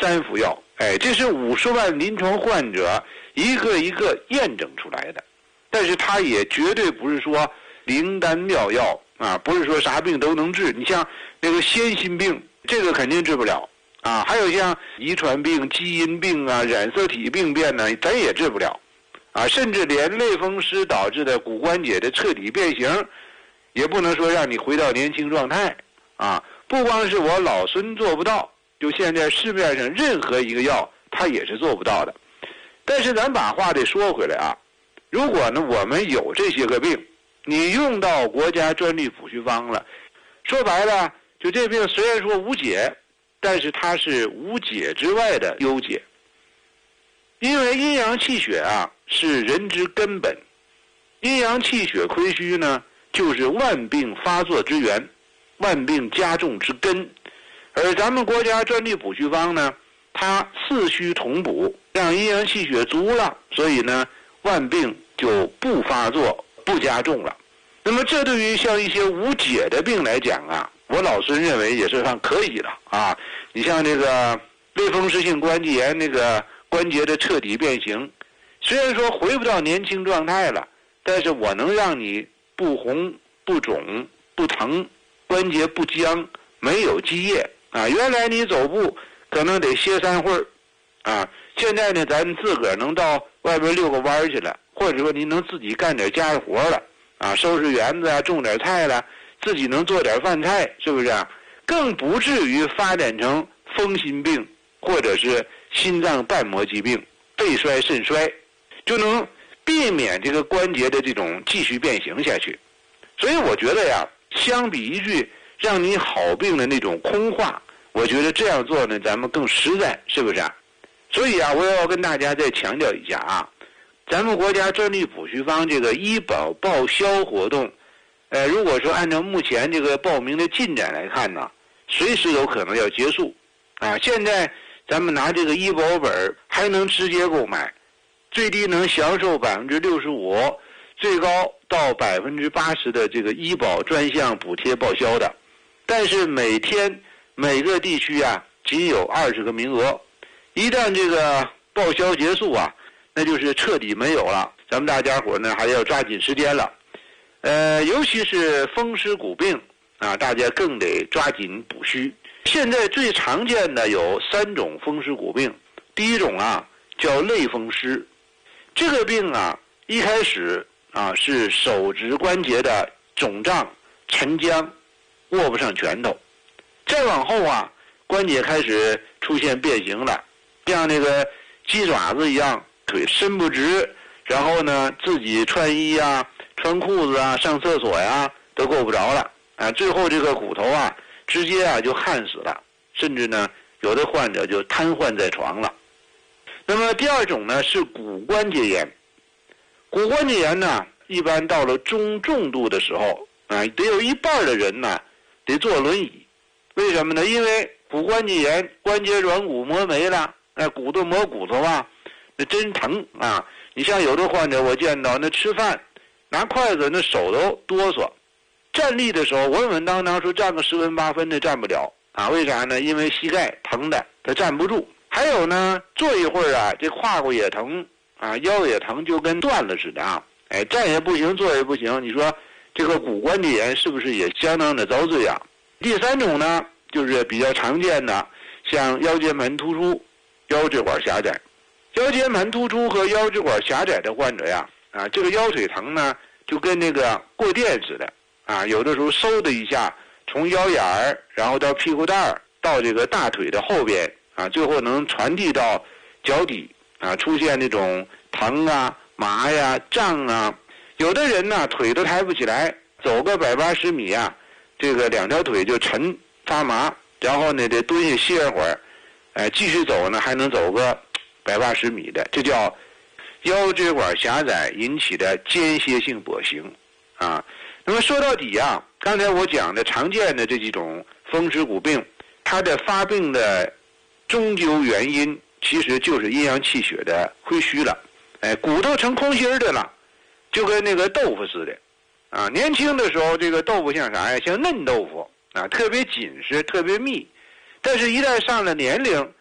3服药。这是50万临床患者一个一个验证出来的。但是它也绝对不是说灵丹妙药啊，不是说啥病都能治。你像那个先心病，这个肯定治不了啊。还有像遗传病、基因病啊、染色体病变呢，咱也治不了啊。甚至连类风湿导致的骨关节的彻底变形，也不能说让你回到年轻状态啊。不光是我老孙做不到，就现在市面上任何一个药，它也是做不到的。但是咱把话得说回来啊，如果呢我们有这些个病，你用到国家专利补虚方了，说白了，就这病虽然说无解，但是它是无解之外的优解。因为阴阳气血啊是人之根本，阴阳气血亏虚呢，就是万病发作之源，万病加重之根。而咱们国家专利补虚方呢，它四虚同补，让阴阳气血足了，所以呢万病就不发作不加重了。那么这对于像一些无解的病来讲啊，我老孙认为也是算可以了啊。你像这个类风湿性关节炎，那个关节的彻底变形，虽然说回不到年轻状态了，但是我能让你不红不肿不疼，关节不僵，没有积液啊。原来你走步可能得歇3会儿啊，现在呢咱自个儿能到外边遛个弯去了，或者说您能自己干点家活了啊，收拾园子啊，种点菜了，自己能做点饭菜，是不是啊？更不至于发展成风心病或者是心脏瓣膜疾病、肺衰肾衰，就能避免这个关节的这种继续变形下去。所以我觉得呀，相比一句让你好病的那种空话，我觉得这样做呢咱们更实在，是不是啊？所以啊，我要跟大家再强调一下啊，咱们国家专利补虚方这个医保报销活动，如果说按照目前这个报名的进展来看呢，随时有可能要结束啊。现在咱们拿这个医保本还能直接购买，最低能享受65%，最高到80%的这个医保专项补贴报销的。但是每天每个地区啊仅有20个名额，一旦这个报销结束啊，那就是彻底没有了。咱们大家伙呢还要抓紧时间了。尤其是风湿骨病啊，大家更得抓紧补虚。现在最常见的有3种风湿骨病。第一种啊叫类风湿，这个病啊一开始啊是手指关节的肿胀沉僵，握不上拳头，再往后啊关节开始出现变形了，像那个鸡爪子一样，腿伸不直，然后呢自己穿衣啊穿裤子啊上厕所呀都够不着了啊，最后这个骨头啊直接啊就焊死了，甚至呢有的患者就瘫痪在床了。那么第二种呢是骨关节炎。骨关节炎呢一般到了中重度的时候啊，得有一半的人呢得坐轮椅。为什么呢？因为骨关节炎关节软骨磨没了，骨头磨骨头啊，那真疼啊。你像有的患者我见到那吃饭拿筷子那手都哆嗦，站立的时候稳稳当当说站个10分8分的站不了啊。为啥呢？因为膝盖疼的他站不住。还有呢坐一会儿啊这胯骨也疼啊，腰也疼，就跟断了似的啊。站也不行坐也不行，你说这个骨关节炎是不是也相当的遭罪啊？第3种呢就是比较常见的，像腰间盘突出、腰椎管狭窄。腰间盘突出和腰椎管狭窄的患者呀啊，这个腰腿疼呢就跟那个过电似的啊，有的时候嗖的一下从腰眼儿然后到屁股蛋儿到这个大腿的后边啊，最后能传递到脚底啊，出现那种疼啊麻呀胀啊。有的人呢腿都抬不起来，走个180米啊，这个2条腿就沉发麻，然后呢得蹲下歇会儿，继续走呢还能走个180米的，这叫腰椎管狭窄引起的间歇性跛行啊。那么说到底啊，刚才我讲的常见的这几种风湿骨病，它的发病的终究原因其实就是阴阳气血的亏虚了。骨头成空心的了，就跟那个豆腐似的啊。年轻的时候这个豆腐像啥呀？像嫩豆腐啊，特别紧实特别密。但是一旦上了年龄，